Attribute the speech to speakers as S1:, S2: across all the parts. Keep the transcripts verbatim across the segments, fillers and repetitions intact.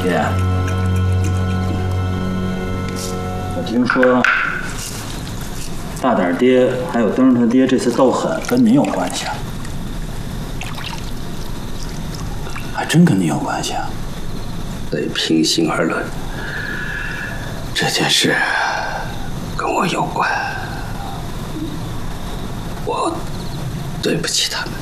S1: 爹，我听说大胆爹还有灯他爹这次斗狠跟您有关系啊？还真跟您有关系啊？
S2: 得平心而论，这件事跟我有关，我对不起他们。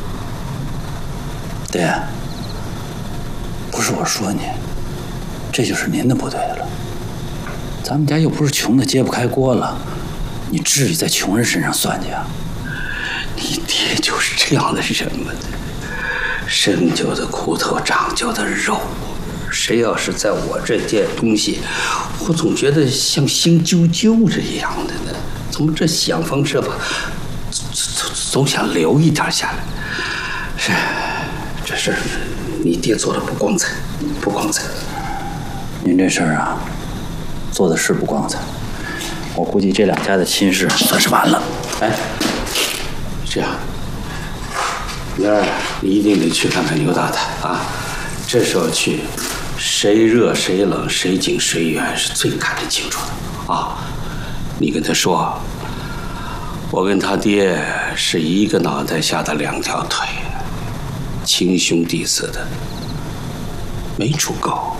S1: 爹，不是我说您，这就是您的不对了。咱们家又不是穷的揭不开锅了，你至于在穷人身上算计啊？
S2: 你爹就是这样的人吗？生就的骨头，长就的肉，谁要是在我这点东西，我总觉得像新揪揪着一样的呢。怎么这想方设法，总总想留一点下来？是，这事儿你爹做的不光彩，不光彩。
S1: 您这事儿啊，做的是不光彩。我估计这两家的亲事算是完了。
S2: 哎，这样。明儿你一定得去看看牛大大啊！这时候去，谁热谁冷，谁近谁远是最看得清楚的啊！你跟他说，我跟他爹是一个脑袋下的两条腿，亲兄弟似的，没处够。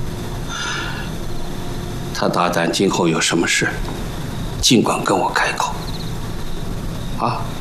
S2: 他大胆今后有什么事，尽管跟我开口啊！